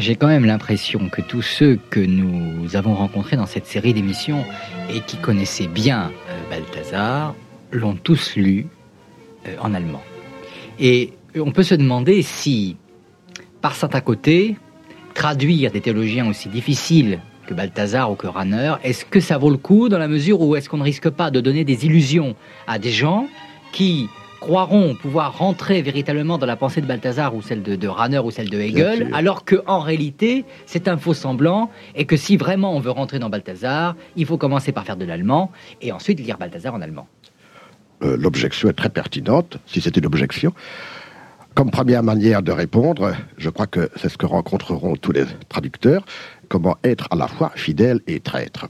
J'ai quand même l'impression que tous ceux que nous avons rencontrés dans cette série d'émissions et qui connaissaient bien Balthazar l'ont tous lu en allemand. Et on peut se demander si, par certains côtés, traduire des théologiens aussi difficiles que Balthazar ou que Rahner, est-ce que ça vaut le coup dans la mesure où est-ce qu'on ne risque pas de donner des illusions à des gens qui croiront pouvoir rentrer véritablement dans la pensée de Balthazar ou celle de Rahner ou celle de Hegel, alors qu'en réalité, c'est un faux semblant et que si vraiment on veut rentrer dans Balthazar, il faut commencer par faire de l'allemand et ensuite lire Balthazar en allemand. L'objection est très pertinente, si c'est une objection. Comme première manière de répondre, je crois que c'est ce que rencontreront tous les traducteurs, comment être à la fois fidèle et traître.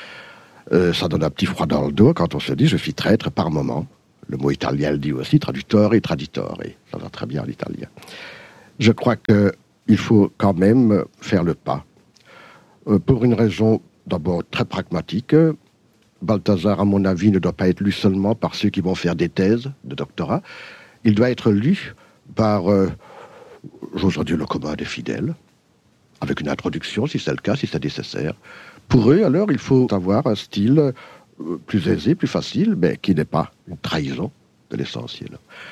Ça donne un petit froid dans le dos quand on se dit « je suis traître par moment ». Le mot italien le dit aussi, traduttore et traditore, et ça va très bien l'italien. Je crois qu'il faut quand même faire le pas. Pour une raison d'abord très pragmatique, Balthazar, à mon avis, ne doit pas être lu seulement par ceux qui vont faire des thèses de doctorat. Il doit être lu par, j'oserais dire, le commun des fidèles, avec une introduction, si c'est le cas, si c'est nécessaire. Pour eux, alors, il faut avoir un style plus aisé, plus facile, mais qui n'est pas une trahison de l'essentiel.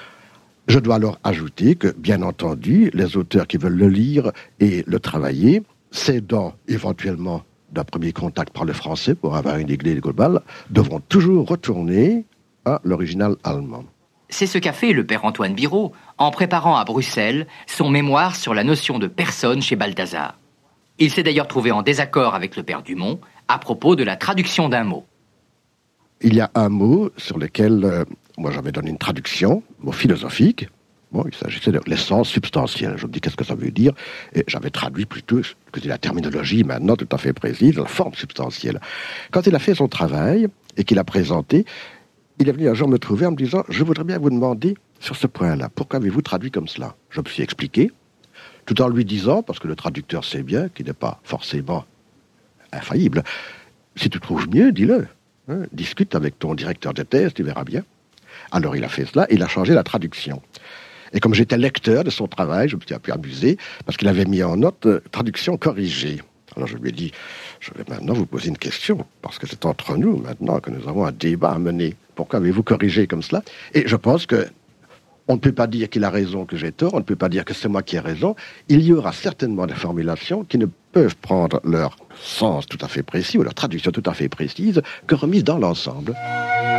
Je dois alors ajouter que, bien entendu, les auteurs qui veulent le lire et le travailler, cédant éventuellement d'un premier contact par le français pour avoir une idée globale, devront toujours retourner à l'original allemand. C'est ce qu'a fait le père Antoine Birot en préparant à Bruxelles son mémoire sur la notion de personne chez Balthazar. Il s'est d'ailleurs trouvé en désaccord avec le père Dumont à propos de la traduction d'un mot. Il y a un mot sur lequel moi j'avais donné une traduction, mot philosophique. Bon, il s'agissait de l'essence substantielle. Je me dis qu'est-ce que ça veut dire, et j'avais traduit plutôt que c'est la terminologie maintenant tout à fait précise, la forme substantielle. Quand il a fait son travail et qu'il a présenté, il est venu un jour me trouver en me disant « Je voudrais bien vous demander sur ce point-là, pourquoi avez-vous traduit comme cela ?» Je me suis expliqué, tout en lui disant, parce que le traducteur sait bien qu'il n'est pas forcément infaillible, « Si tu trouves mieux, dis-le. Hein, discute avec ton directeur de thèse, tu verras bien. » Alors il a fait cela, il a changé la traduction. Et comme j'étais lecteur de son travail, je me suis un peu amusé, parce qu'il avait mis en note traduction corrigée. Alors je lui ai dit, je vais maintenant vous poser une question, parce que c'est entre nous maintenant que nous avons un débat à mener. Pourquoi avez-vous corrigé comme cela? Et je pense que on ne peut pas dire qu'il a raison, que j'ai tort, on ne peut pas dire que c'est moi qui ai raison. Il y aura certainement des formulations qui ne peuvent prendre leur sens tout à fait précis, ou leur traduction tout à fait précise, que remise dans l'ensemble.